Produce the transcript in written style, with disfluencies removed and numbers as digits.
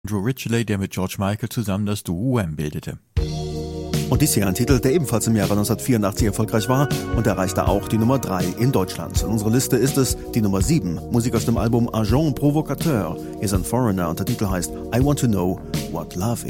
Drew Ridgeley, der mit George Michael zusammen das Duo Wham bildete. Und dies hier ein Titel, der ebenfalls im Jahre 1984 erfolgreich war und erreichte auch die Nummer 3 in Deutschland. In unserer Liste ist es die Nummer 7, Musik aus dem Album Agent Provocateur, ist ein Foreigner und der Titel heißt I Want to Know What Love